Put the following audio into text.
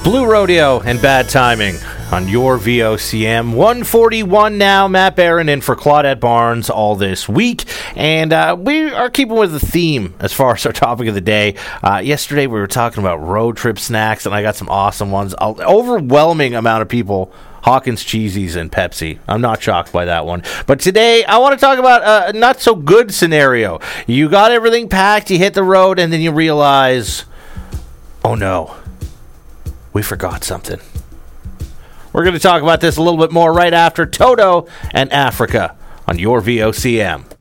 Blue Rodeo and Bad Timing on your VOCM. 141 now. Matt Barron in for Claudette Barnes all this week. And we are keeping with the theme as far as our topic of the day. Yesterday we were talking about road trip snacks, and I got some awesome ones. Overwhelming amount of people. Hawkins Cheesies and Pepsi. I'm not shocked by that one. But today, I want to talk about a not-so-good scenario. You got everything packed, you hit the road, and then you realize, oh no, we forgot something. We're going to talk about this a little bit more right after Toto and Africa on your VOCM.